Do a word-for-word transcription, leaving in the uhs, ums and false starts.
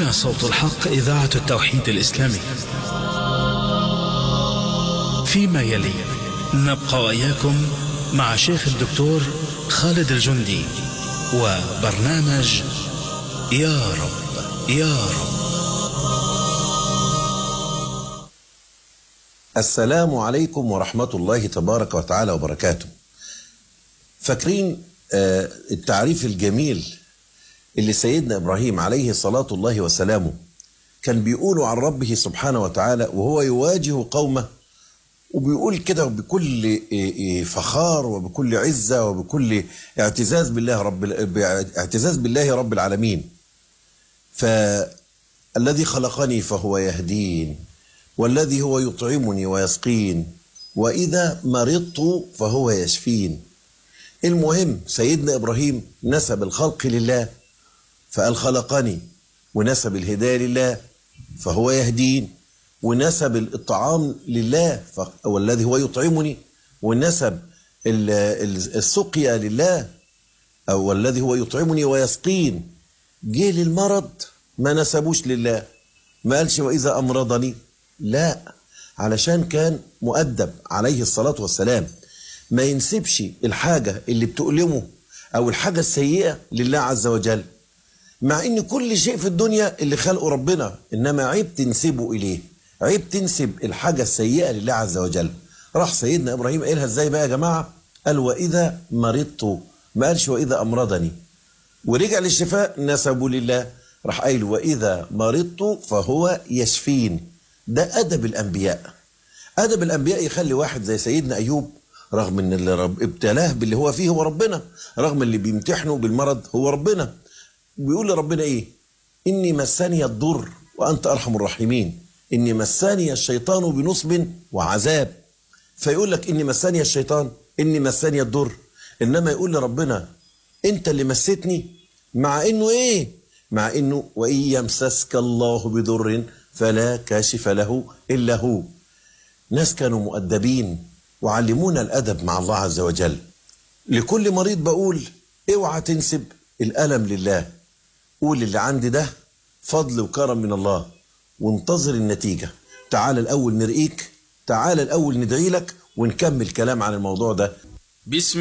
هنا صوت الحق، إذاعة التوحيد الإسلامي. فيما يلي نبقى وإياكم مع شيخ الدكتور خالد الجندي وبرنامج يا رب يا رب. السلام عليكم ورحمة الله تبارك وتعالى وبركاته. فاكرين آه التعريف الجميل اللي سيدنا إبراهيم عليه الصلاة الله وسلامه كان بيقوله عن ربه سبحانه وتعالى وهو يواجه قومه، وبيقول كده بكل فخار وبكل عزة وبكل اعتزاز بالله رب اعتزاز بالله رب العالمين. فالذي خلقني فهو يهدين، والذي هو يطعمني ويسقين، وإذا مرضت فهو يشفين. المهم سيدنا إبراهيم نسب الخلق لله فقال خلقني، ونسب الهداية لله فهو يهدين، ونسب الطعام لله والذي هو يطعمني، ونسب السقيا لله أو والذي هو يطعمني ويسقين. جه للمرض ما نسبوش لله، ما قالش وإذا أمرضني، لا، علشان كان مؤدب عليه الصلاة والسلام ما ينسبش الحاجة اللي بتؤلمه أو الحاجة السيئة لله عز وجل، مع إن كل شيء في الدنيا اللي خلقه ربنا، إنما عيب تنسبه إليه، عيب تنسب الحاجة السيئة لله عز وجل. راح سيدنا إبراهيم قالها إزاي بقى يا جماعة؟ قال وإذا مرضت، ما قالش وإذا أمرضني، ورجع للشفاء نسبه لله، راح قايل وإذا مرضت فهو يشفين. ده أدب الأنبياء. أدب الأنبياء يخلي واحد زي سيدنا أيوب، رغم ان اللي رب ابتلاه باللي هو فيه هو ربنا، رغم اللي بيمتحنه بالمرض هو ربنا، بيقول لربنا ايه؟ اني مسني الضر وانت ارحم الراحمين، اني مسني الشيطان بنصب وعذاب. فيقول لك اني مسني الشيطان، اني مسني الضر، انما يقول لربنا انت اللي مستني، مع انه ايه؟ مع انه وان يمسسك الله بضر فلا كاشف له الا هو. ناس كانوا مؤدبين وعلمونا الأدب مع الله عز وجل. لكل مريض بقول اوعى تنسب الألم لله، قول اللي عندي ده فضل وكرم من الله وانتظر النتيجة. تعال الأول نرقيك، تعال الأول ندعي لك ونكمل كلام عن الموضوع ده. بسم